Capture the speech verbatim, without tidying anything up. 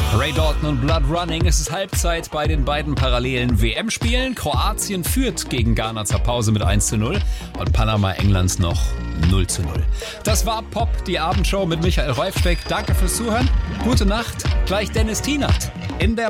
Ray Dalton und Blood Running. Es ist Halbzeit bei den beiden parallelen W M-Spielen. Kroatien führt gegen Ghana zur Pause mit eins zu null und Panama Englands noch null zu null. Das war Pop, die Abendshow mit Michael Räufsteck. Danke fürs Zuhören. Gute Nacht. Gleich Dennis Tienert in der